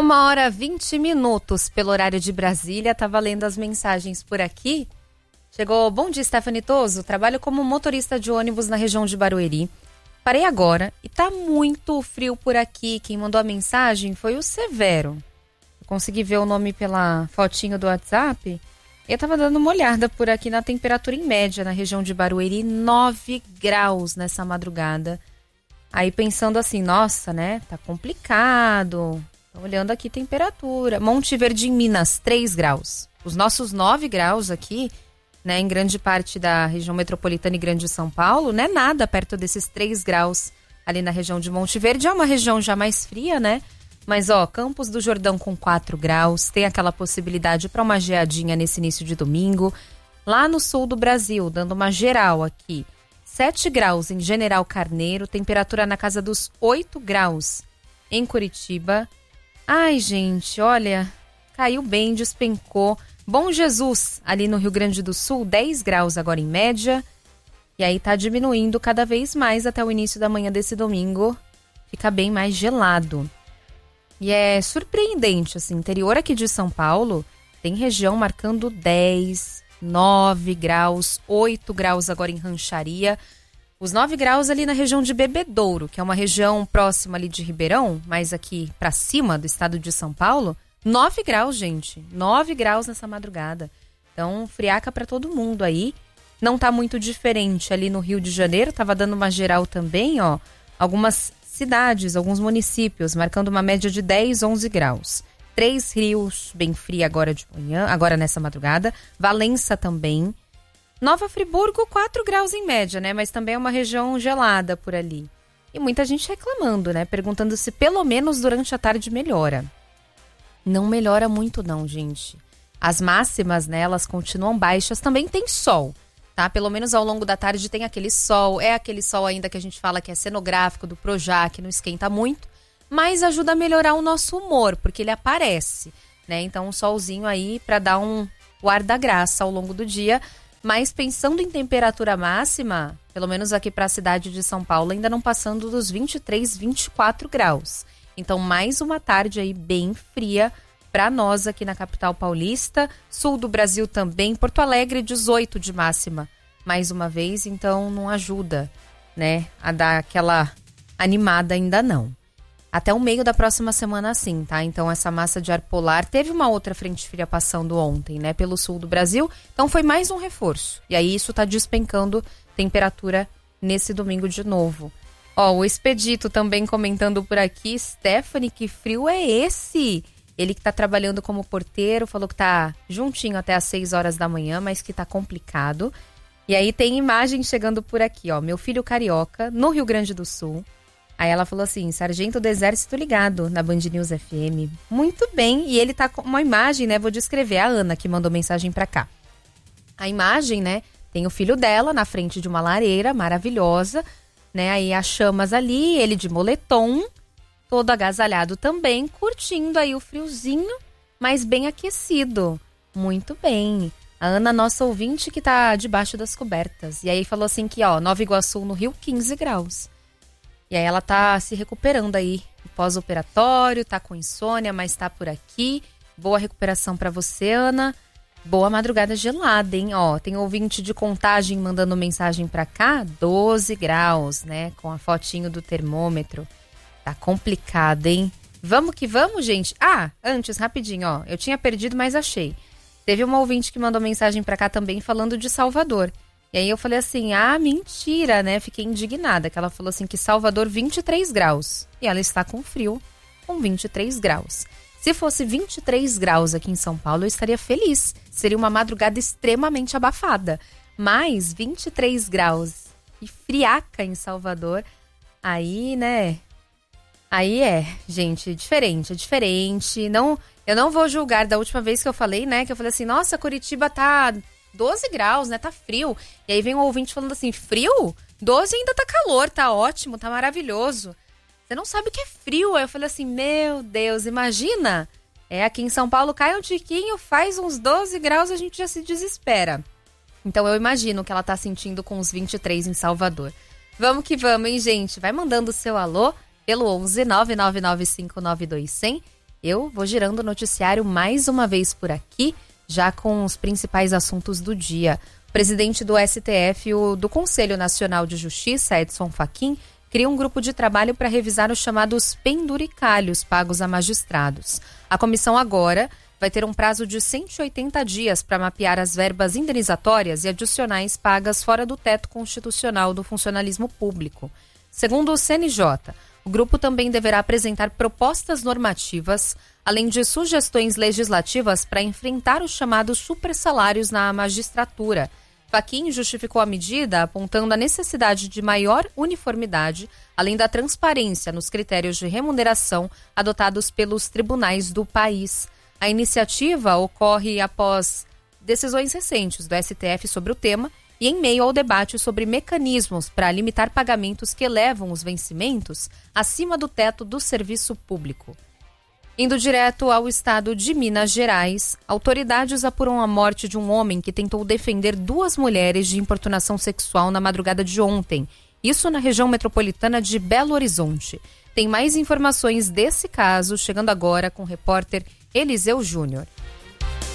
1h20 pelo horário de Brasília. Tava lendo as mensagens por aqui. Chegou, bom dia, Stephanie Toso. Trabalho como motorista de ônibus na região de Barueri. Parei agora e tá muito frio por aqui. Quem mandou a mensagem foi o Severo. Eu consegui ver o nome pela fotinho do WhatsApp. Eu tava dando uma olhada por aqui na temperatura em média na região de Barueri, 9 graus nessa madrugada. Aí pensando assim, nossa, né, tá complicado. Tô olhando aqui temperatura. Monte Verde em Minas, 3 graus. Os nossos 9 graus aqui, né, em grande parte da região metropolitana e Grande São Paulo, não é nada perto desses 3 graus ali na região de Monte Verde. É uma região já mais fria, né? Mas, ó, Campos do Jordão com 4 graus, tem aquela possibilidade para uma geadinha nesse início de domingo. Lá no sul do Brasil, dando uma geral aqui, 7 graus em General Carneiro, temperatura na casa dos 8 graus em Curitiba. Ai, gente, olha, caiu bem, despencou. Bom Jesus, ali no Rio Grande do Sul, 10 graus agora em média. E aí tá diminuindo cada vez mais até o início da manhã desse domingo. Fica bem mais gelado. E é surpreendente, assim, interior aqui de São Paulo, tem região marcando 10, 9 graus, 8 graus agora em Rancharia. Os 9 graus ali na região de Bebedouro, que é uma região próxima ali de Ribeirão, mais aqui pra cima do estado de São Paulo. 9 graus, gente. 9 graus nessa madrugada. Então, friaca pra todo mundo aí. Não tá muito diferente ali no Rio de Janeiro. Tava dando uma geral também, ó. Algumas cidades, alguns municípios, marcando uma média de 10, 11 graus. 3 Rios, bem fria agora de manhã, agora nessa madrugada. Valença também. Nova Friburgo, 4 graus em média, né? Mas também é uma região gelada por ali. E muita gente reclamando, né? Perguntando se pelo menos durante a tarde melhora. Não melhora muito não, gente. As máximas, né, elas continuam baixas. Também tem sol, tá? Pelo menos ao longo da tarde tem aquele sol. É aquele sol ainda que a gente fala que é cenográfico, do Projac, não esquenta muito. Mas ajuda a melhorar o nosso humor, porque ele aparece, né? Então um solzinho aí para dar o ar da graça ao longo do dia. Mas pensando em temperatura máxima, pelo menos aqui para a cidade de São Paulo, ainda não passando dos 23, 24 graus. Então, mais uma tarde aí bem fria para nós aqui na capital paulista. Sul do Brasil também. Porto Alegre, 18 de máxima. Mais uma vez, então não ajuda, né, a dar aquela animada ainda não. Até o meio da próxima semana sim, tá? Então essa massa de ar polar, teve uma outra frente fria passando ontem, né, pelo sul do Brasil, então foi mais um reforço. E aí isso tá despencando temperatura nesse domingo de novo. Ó, o Expedito também comentando por aqui, Stephanie, que frio é esse? Ele que tá trabalhando como porteiro, falou que tá juntinho até às 6 horas da manhã, mas que tá complicado. E aí tem imagem chegando por aqui, ó, meu filho carioca, no Rio Grande do Sul. Aí ela falou assim, sargento do exército ligado na Band News FM. Muito bem, e ele tá com uma imagem, né, vou descrever, a Ana que mandou mensagem pra cá. A imagem, né, tem o filho dela na frente de uma lareira maravilhosa, né, aí as chamas ali, ele de moletom, todo agasalhado também, curtindo aí o friozinho, mas bem aquecido. Muito bem. A Ana, nossa ouvinte, que tá debaixo das cobertas. E aí falou assim que, ó, Nova Iguaçu no Rio, 15 graus. E aí ela tá se recuperando aí, pós-operatório, tá com insônia, mas tá por aqui. Boa recuperação pra você, Ana. Boa madrugada gelada, hein? Ó, tem ouvinte de Contagem mandando mensagem pra cá, 12 graus, né? Com a fotinho do termômetro. Tá complicado, hein? Vamos que vamos, gente? Ah, antes, rapidinho, ó. Eu tinha perdido, mas achei. Teve uma ouvinte que mandou mensagem pra cá também falando de Salvador. E aí eu falei assim, ah, mentira, né? Fiquei indignada, que ela falou assim que Salvador 23 graus. E ela está com frio, com 23 graus. Se fosse 23 graus aqui em São Paulo, eu estaria feliz. Seria uma madrugada extremamente abafada. Mas 23 graus e friaca em Salvador, aí, né? Aí gente, é diferente. Não, eu não vou julgar da última vez que eu falei, né? Que eu falei assim, nossa, Curitiba tá 12 graus, né? Tá frio. E aí vem um ouvinte falando assim, frio? 12 ainda tá calor, tá ótimo, tá maravilhoso. Você não sabe o que é frio. Aí eu falei assim, meu Deus, imagina. Aqui em São Paulo cai um tiquinho, faz uns 12 graus, a gente já se desespera. Então eu imagino que ela tá sentindo com uns 23 em Salvador. Vamos que vamos, hein, gente? Vai mandando o seu alô pelo 11 999592100 Eu vou girando o noticiário mais uma vez por aqui, já com os principais assuntos do dia. O presidente do STF e o do Conselho Nacional de Justiça, Edson Fachin, cria um grupo de trabalho para revisar os chamados penduricalhos pagos a magistrados. A comissão agora vai ter um prazo de 180 dias para mapear as verbas indenizatórias e adicionais pagas fora do teto constitucional do funcionalismo público. Segundo o CNJ, o grupo também deverá apresentar propostas normativas, além de sugestões legislativas para enfrentar os chamados supersalários na magistratura. Fachin justificou a medida apontando a necessidade de maior uniformidade, além da transparência nos critérios de remuneração adotados pelos tribunais do país. A iniciativa ocorre após decisões recentes do STF sobre o tema e em meio ao debate sobre mecanismos para limitar pagamentos que elevam os vencimentos acima do teto do serviço público. Indo direto ao estado de Minas Gerais, autoridades apuram a morte de um homem que tentou defender 2 mulheres de importunação sexual na madrugada de ontem. Isso na região metropolitana de Belo Horizonte. Tem mais informações desse caso chegando agora com o repórter Eliseu Júnior.